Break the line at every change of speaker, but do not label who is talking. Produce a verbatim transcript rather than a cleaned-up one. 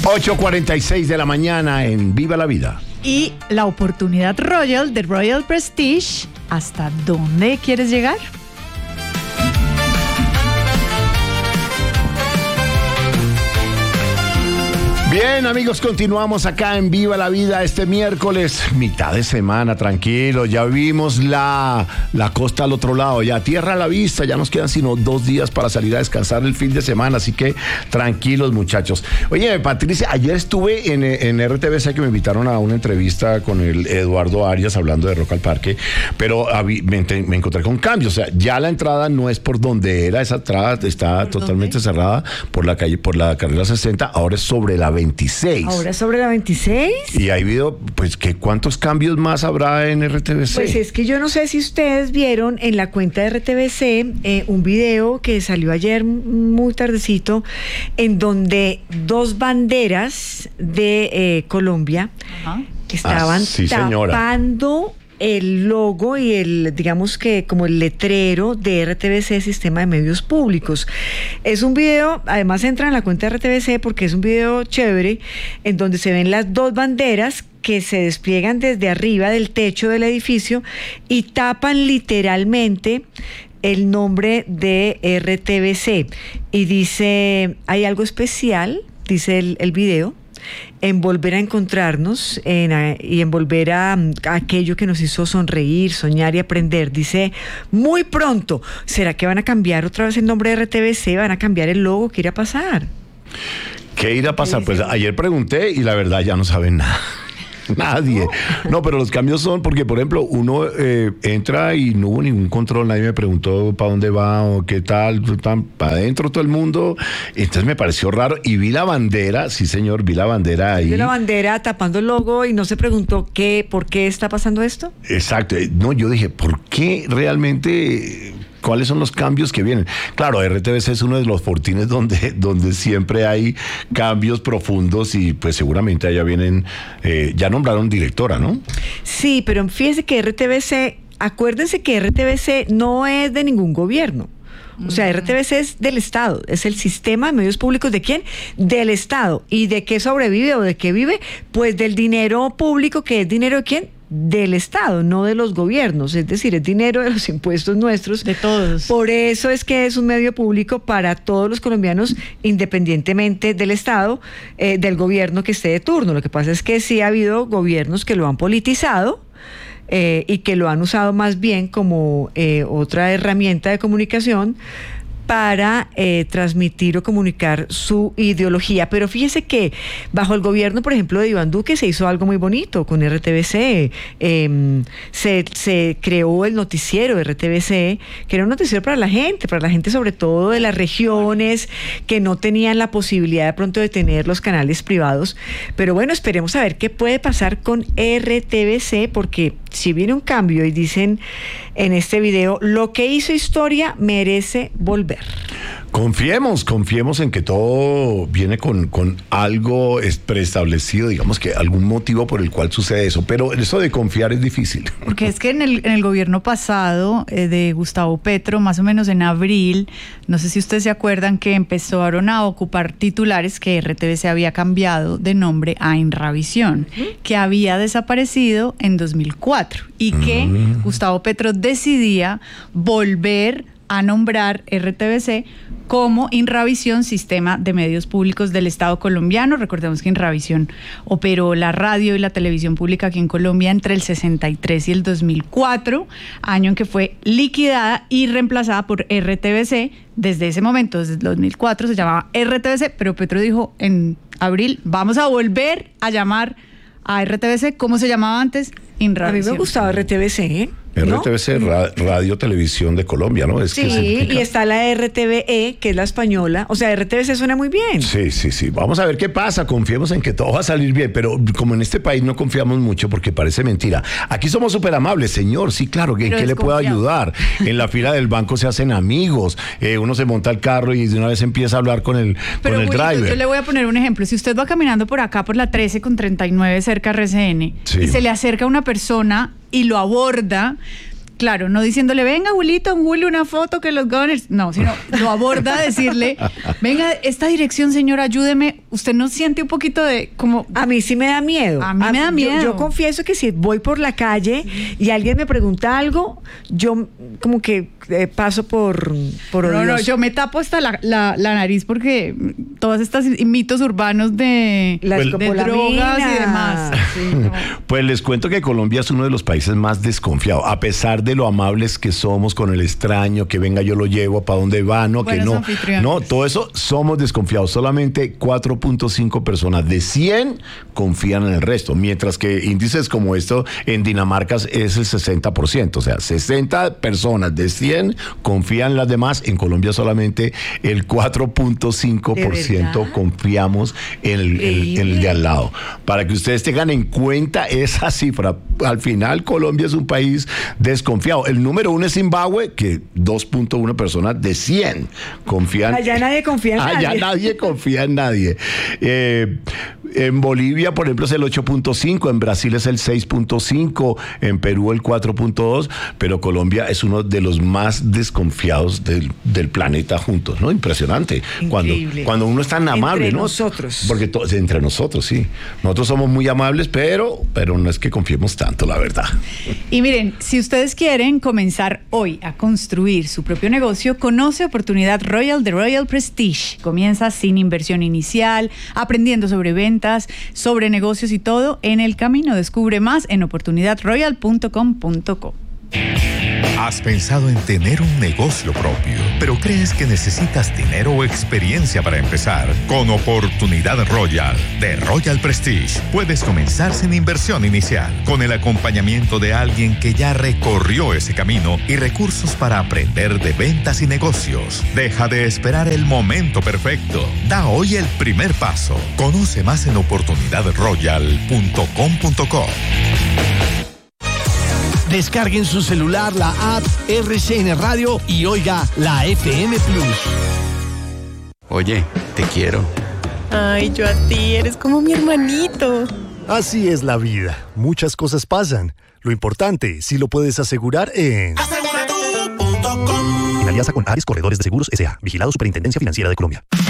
ocho cuarenta y seis de la mañana en Viva la Vida.
Y la oportunidad Royal de Royal Prestige, ¿hasta dónde quieres llegar?
Bien, amigos, continuamos acá en Viva la Vida este miércoles, mitad de semana, tranquilo, ya vimos la, la costa al otro lado, ya tierra a la vista, ya nos quedan sino dos días para salir a descansar el fin de semana, así que tranquilos, muchachos. Oye, Patricia, ayer estuve en, en R T V C, que me invitaron a una entrevista con el Eduardo Arias hablando de Rock al Parque, pero me, me encontré con cambios, o sea, ya la entrada no es por donde era, esa entrada está totalmente dónde? cerrada por la calle, por la carrera sesenta, ahora es sobre la veintiséis.
¿Ahora sobre la veintiséis?
Y hay video, pues, que ¿cuántos cambios más habrá en R T V C?
Pues es que yo no sé si ustedes vieron en la cuenta de R T V C eh, un video que salió ayer muy tardecito, en donde dos banderas de eh, Colombia Ajá. estaban ah, sí, tapando el logo y el, digamos que como el letrero de R T V C, Sistema de Medios Públicos. Es un video, además entra en la cuenta de R T V C porque es un video chévere, en donde se ven las dos banderas que se despliegan desde arriba del techo del edificio y tapan literalmente el nombre de R T V C. Y dice, hay algo especial, dice el, el video, en volver a encontrarnos en, a, y en volver a, a aquello que nos hizo sonreír, soñar y aprender. Dice, muy pronto, ¿será que van a cambiar otra vez el nombre de R T V C? ¿Van a cambiar el logo? ¿Qué irá a pasar?
¿Qué irá a pasar? Pues ayer pregunté y la verdad ya no saben nada. Nadie. No, pero los cambios son porque, por ejemplo, uno eh, entra y no hubo ningún control, nadie me preguntó para dónde va o qué tal, para adentro todo el mundo. Entonces me pareció raro y vi la bandera, sí señor, vi la bandera ahí.
Vi la bandera tapando el logo y no se preguntó qué, por qué está pasando esto.
Exacto. No, yo dije, ¿por qué realmente? ¿Cuáles son los cambios que vienen? Claro, R T V C es uno de los fortines donde, donde siempre hay cambios profundos y pues seguramente allá vienen, eh, ya nombraron directora, ¿no?
Sí, pero fíjese que R T V C, acuérdense que R T V C no es de ningún gobierno. O sea, R T V C es del Estado, es el sistema de medios públicos ¿de quién? Del Estado. ¿Y de qué sobrevive o de qué vive? Pues del dinero público, que es dinero de quién? Del Estado, no de los gobiernos, es decir, es dinero de los impuestos nuestros.
De todos.
Por eso es que es un medio público para todos los colombianos, independientemente del Estado, eh, del gobierno que esté de turno. Lo que pasa es que sí ha habido gobiernos que lo han politizado, Eh, y que lo han usado más bien como eh, otra herramienta de comunicación para eh, transmitir o comunicar su ideología. Pero fíjese que bajo el gobierno, por ejemplo, de Iván Duque se hizo algo muy bonito con R T V C. Eh, se, se creó el noticiero R T V C, que era un noticiero para la gente, para la gente sobre todo de las regiones que no tenían la posibilidad de pronto de tener los canales privados. Pero bueno, esperemos a ver qué puede pasar con R T V C, porque si viene un cambio y dicen en este video, lo que hizo historia merece volver.
Confiemos, confiemos en que todo viene con, con algo preestablecido, digamos que algún motivo por el cual sucede eso, pero eso de confiar es difícil.
Porque es que en el, en el gobierno pasado eh, de Gustavo Petro, más o menos en abril, no sé si ustedes se acuerdan que empezaron a ocupar titulares que R T V C había cambiado de nombre a Inravisión, uh-huh. que había desaparecido en dos mil cuatro y que uh-huh. Gustavo Petro decidía volver a nombrar R T V C como Inravisión, Sistema de Medios Públicos del Estado colombiano. Recordemos que Inravisión operó la radio y la televisión pública aquí en Colombia entre el sesenta y tres y el dos mil cuatro, año en que fue liquidada y reemplazada por R T V C. Desde ese momento, desde el dos mil cuatro, se llamaba R T V C, pero Petro dijo en abril, vamos a volver a llamar a R T V C, ¿cómo se llamaba antes? Inravisión.
A mí me gustaba R T V C, ¿eh?
R T V C, ¿no? ra- Radio Televisión de Colombia, ¿no? Es
sí,
que
y está la R T V E, que es la española. O sea, R T V C suena muy bien.
Sí, sí, sí. Vamos a ver qué pasa. Confiemos en que todo va a salir bien. Pero como en este país no confiamos mucho porque parece mentira. Aquí somos súper amables, señor. Sí, claro. ¿En qué le puedo ayudar? En la fila del banco se hacen amigos. Eh, uno se monta al carro y de una vez empieza a hablar con el,
pero,
con el
Willy,
driver.
Yo, yo le voy a poner un ejemplo. Si usted va caminando por acá, por la trece con treinta y nueve, cerca a R C N, sí. y se le acerca una persona y lo aborda, claro, no diciéndole, venga, Julito, Julio, una foto que los Gunners, no, sino lo aborda a decirle, venga, esta dirección, señor, ayúdeme. Usted no siente un poquito de como...
A mí sí me da miedo.
A mí me da miedo.
Yo, yo confieso que si voy por la calle y alguien me pregunta algo, yo como que eh, paso por, por
No, no,
odioso.
yo me tapo hasta la, la, la nariz porque todas estas mitos urbanos de,
La
de
escopolamina.
drogas y demás. Sí, no.
Pues les cuento que Colombia es uno de los países más desconfiados, a pesar de lo amables que somos con el extraño, que venga yo lo llevo para dónde va, no, que
Buenos
no,
anfitriones.
no, todo eso somos desconfiados. Solamente cuatro punto cinco personas de cien confían en el resto, mientras que índices como esto en Dinamarca es el sesenta por ciento, o sea, sesenta personas de cien confían en las demás. En Colombia solamente el cuatro punto cinco por ciento
¿De
confiamos en el, el- en el de al lado. Para que ustedes tengan en cuenta esa cifra, al final Colombia es un país desconfiado. El número uno es Zimbabue, que dos punto uno personas de cien confían.
Allá nadie confía en
Allá
nadie.
nadie confía en nadie. Eh, en Bolivia, por ejemplo, es el ocho punto cinco, en Brasil es el seis punto cinco, en Perú el cuatro punto dos, pero Colombia es uno de los más desconfiados del, del planeta juntos, ¿no? Impresionante. Cuando,
Increíble.
cuando uno es tan amable,
Entre
¿no?
nosotros.
Porque to- entre nosotros, sí. Nosotros somos muy amables, pero, pero no es que confiemos tanto, la verdad.
Y miren, si ustedes quieren comenzar hoy a construir su propio negocio, conoce Oportunidad Royal de Royal Prestige. Comienza sin inversión inicial, aprendiendo sobre ventas, sobre negocios y todo en el camino. Descubre más en oportunidad royal punto com punto co.
¿Has pensado en tener un negocio propio, pero crees que necesitas dinero o experiencia para empezar? Con Oportunidad Royal de Royal Prestige puedes comenzar sin inversión inicial, con el acompañamiento de alguien que ya recorrió ese camino y recursos para aprender de ventas y negocios. Deja de esperar el momento perfecto. Da hoy el primer paso. Conoce más en oportunidad royal punto com punto co.
Descarguen su celular la app R C N Radio y oiga la F M Plus.
Oye, te quiero.
Ay, yo a ti, eres como mi hermanito.
Así es la vida. Muchas cosas pasan. Lo importante, si lo puedes asegurar en... En alianza con Ares Corredores de Seguros S A Vigilado Superintendencia Financiera de Colombia.